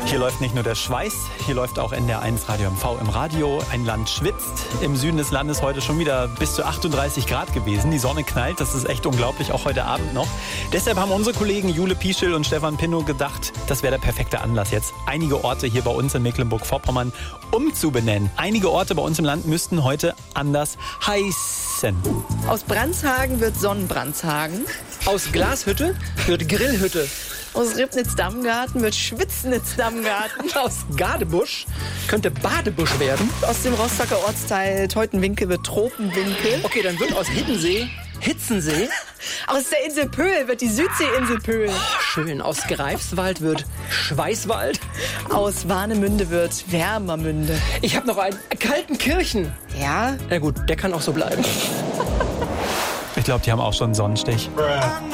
Hier läuft nicht nur der Schweiß, hier läuft auch NDR1 Radio MV im Radio. Ein Land schwitzt. Im Süden des Landes heute schon wieder bis zu 38 Grad gewesen. Die Sonne knallt, das ist echt unglaublich, auch heute Abend noch. Deshalb haben unsere Kollegen Jule Pieschel und Stefan Pinnow gedacht, das wäre der perfekte Anlass jetzt, einige Orte hier bei uns in Mecklenburg-Vorpommern umzubenennen. Einige Orte bei uns im Land müssten heute anders heißen. Aus Brandshagen wird Sonnenbrandshagen. Aus Glashütte wird Grillhütte. Aus Ribnitz-Dammgarten wird Schwitznitz-Dammgarten. Aus Gadebusch könnte Badebusch werden. Aus dem Rostocker Ortsteil Teutenwinkel wird Tropenwinkel. Okay, dann wird aus Hiddensee Hitzensee. Aus der Insel Pöhl wird die Südseeinsel Pöhl. Oh, schön. Aus Greifswald wird Schweißwald. Aus Warnemünde wird Wermermünde. Ich habe noch einen. Kaltenkirchen. Ja? Na gut, der kann auch so bleiben. Ich glaube, die haben auch schon einen Sonnenstich.